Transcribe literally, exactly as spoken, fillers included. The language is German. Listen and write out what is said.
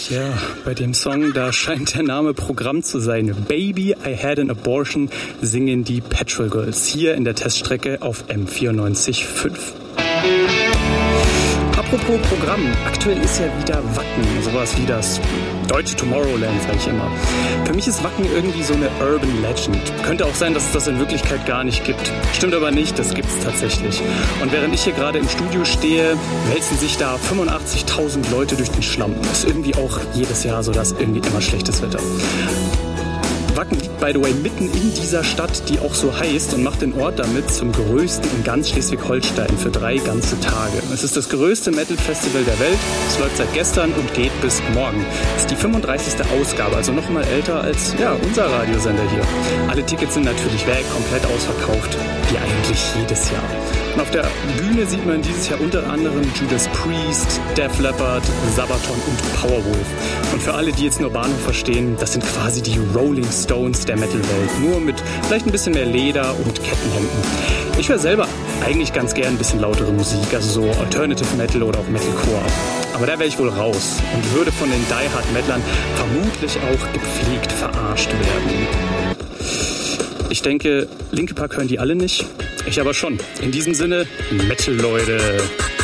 Ja, bei dem Song, da scheint der Name Programm zu sein. Baby, I Had an Abortion singen die Petrol Girls hier in der Teststrecke auf M vierundneunzig Komma fünf. Apropos Programm, aktuell ist ja wieder Wacken, sowas wie das deutsche Tomorrowland, sage ich immer. Für mich ist Wacken irgendwie so eine Urban Legend. Könnte auch sein, dass es das in Wirklichkeit gar nicht gibt. Stimmt aber nicht, das gibt's tatsächlich. Und während ich hier gerade im Studio stehe, wälzen sich da fünfundachtzigtausend Leute durch den Schlamm. Ist irgendwie auch jedes Jahr so, dass irgendwie immer schlechtes Wetter. Wacken liegt, by the way, mitten in dieser Stadt, die auch so heißt, und macht den Ort damit zum größten in ganz Schleswig-Holstein für drei ganze Tage. Es ist das größte Metal-Festival der Welt. Es läuft seit gestern und geht bis morgen. Es ist die fünfunddreißigste Ausgabe, also noch mal älter als ja, unser Radiosender hier. Alle Tickets sind natürlich weg, komplett ausverkauft, wie eigentlich jedes Jahr. Und auf der Bühne sieht man dieses Jahr unter anderem Judas Priest, Def Leppard, Sabaton und Powerwolf. Und für alle, die jetzt nur Bahnhof verstehen, das sind quasi die Rolling Stones der Metal-Welt. Nur mit vielleicht ein bisschen mehr Leder und Kettenhemden. Ich höre selber eigentlich ganz gern ein bisschen lautere Musik, also so Alternative Metal oder auch Metalcore. Aber da wäre ich wohl raus und würde von den Die Hard Metlern vermutlich auch gepflegt verarscht werden. Ich denke, Linkin Park hören die alle nicht. Ich aber schon. In diesem Sinne, Metal, Leute.